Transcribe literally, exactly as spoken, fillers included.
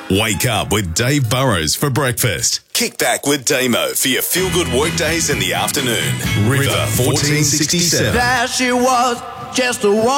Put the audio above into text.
Wake up with Dave Burrows for breakfast. Kick back with Damo for your feel-good workdays in the afternoon. River fourteen sixty-seven. There she was, just a woman.